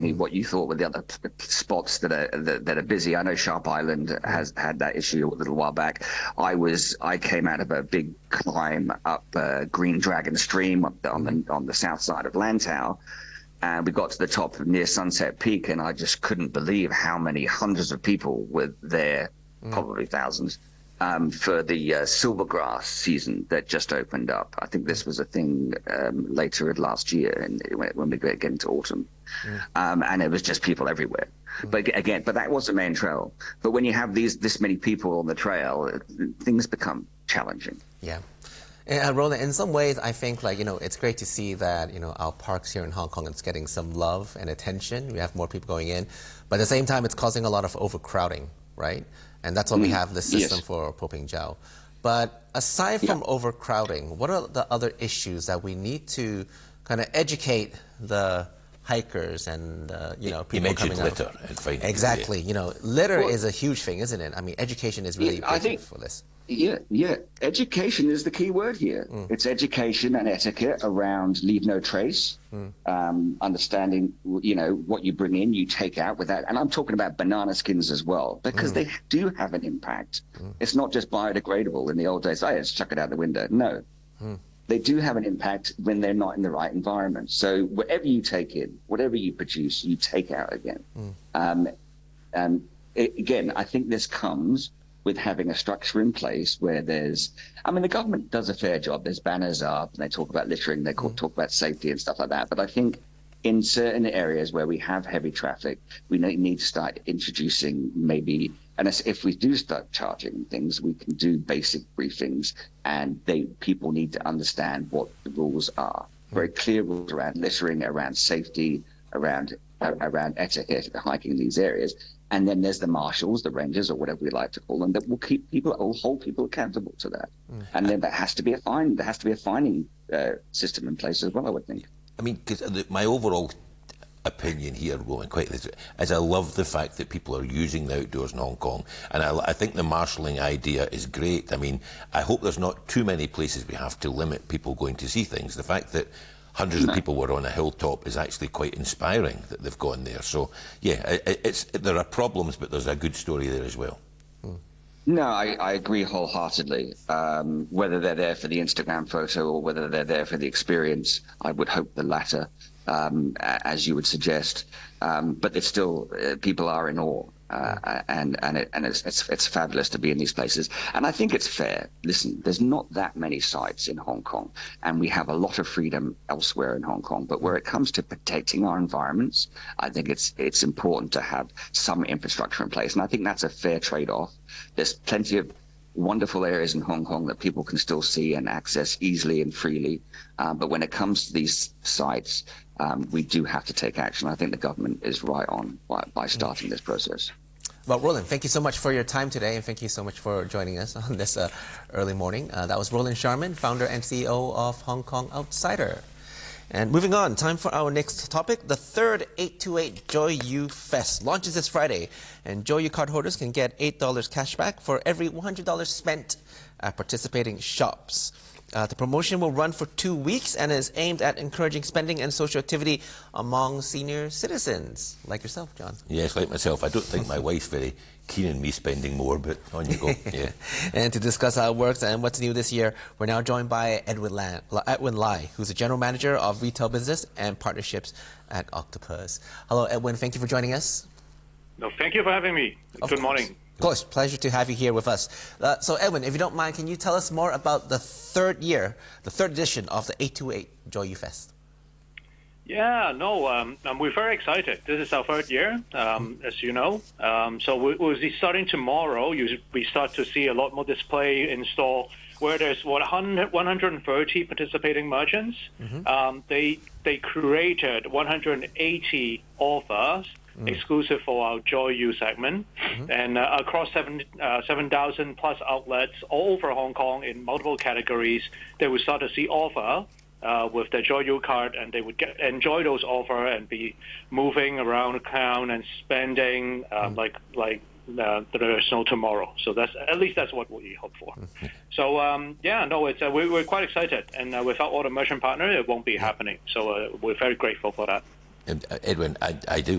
what you thought were the other spots that are busy. I know Sharp Island has had that issue a little while back. I came out of a big climb up Green Dragon Stream up on the south side of Lantau, and we got to the top near Sunset Peak, and I just couldn't believe how many hundreds of people were there, probably thousands, for the Silvergrass season that just opened up. I think this was a thing later last year, and when we get into autumn, and it was just people everywhere. But again, that was the main trail. But when you have this many people on the trail, things become challenging. Yeah. And Roland, in some ways, I think it's great to see that our parks here in Hong Kong is getting some love and attention. We have more people going in, but at the same time, it's causing a lot of overcrowding, right? And that's why we have the system for Popeng Jiao. But aside from overcrowding, what are the other issues that we need to kind of educate the hikers and people coming out? Litter. Exactly. Litter is a huge thing, isn't it? I mean, education is really big for this. Yeah. Education is the key word here. It's education and etiquette around leave no trace, understanding, what you bring in, you take out with that. And I'm talking about banana skins as well, because they do have an impact. It's not just biodegradable in the old days. Oh, let's chuck it out the window. No. They do have an impact when they're not in the right environment. So whatever you take in, whatever you produce, you take out again. Again, I think this comes with having a structure in place where the government does a fair job. There's banners up, and they talk about littering, they talk about safety and stuff like that. But I think in certain areas where we have heavy traffic, we need to start introducing maybe, and if we do start charging things, we can do basic briefings, and people need to understand what the rules are. Very clear rules around littering, around safety, around etiquette, hiking in these areas. And then there's the marshals, the rangers, or whatever we like to call them, that will hold people accountable to that. And then there has to be a fining system in place as well, I would think. I mean, because my overall opinion here, Roland, quite is I love the fact that people are using the outdoors in Hong Kong, and I think the marshalling idea is great. I mean, I hope there's not too many places we have to limit people going to see things. The fact that hundreds of people were on a hilltop is actually quite inspiring that they've gone there. So, yeah, there are problems, but there's a good story there as well. No, I agree wholeheartedly. Whether they're there for the Instagram photo or whether they're there for the experience, I would hope the latter, as you would suggest. But it's still, people are in awe. And it's fabulous to be in these places. And I think it's fair. Listen, there's not that many sites in Hong Kong, and we have a lot of freedom elsewhere in Hong Kong. But where it comes to protecting our environments, I think it's important to have some infrastructure in place. And I think that's a fair trade-off. There's plenty of wonderful areas in Hong Kong that people can still see and access easily and freely. But when it comes to these sites, we do have to take action. I think the government is right on by starting this process. Well, Roland, thank you so much for your time today, and thank you so much for joining us on this early morning. That was Roland Sharman, founder and CEO of Hong Kong Outsider. And moving on, time for our next topic. The third 828 Joy You Fest launches this Friday, and Joy You cardholders can get $8 cash back for every $100 spent at participating shops. The promotion will run for 2 weeks and is aimed at encouraging spending and social activity among senior citizens, like yourself, John. Yes, like myself. I don't think my wife's very keen on me spending more, but on you go. Yeah. And to discuss how it works and what's new this year, we're now joined by Edwin Lai, who's the General Manager of Retail Business and Partnerships at Octopus. Hello, Edwin. Thank you for joining us. No, thank you for having me. Good morning. Of course, pleasure to have you here with us. So, Edwin, if you don't mind, can you tell us more about the third edition of the 828 Joy You Fest? Yeah, no, we're very excited. This is our third year, as you know. So we'll be starting tomorrow. We start to see a lot more display in store where there's 130 participating merchants. They created 180 offers exclusive for our Joy You segment, and across 7,000 plus outlets all over Hong Kong in multiple categories, they will start to see offer with their Joy You card, and they would enjoy those offer and be moving around town and spending like there's no tomorrow. So that's what we hope for. So we're quite excited, and without all the merchant partners, it won't be happening. So we're very grateful for that. Edwin, I do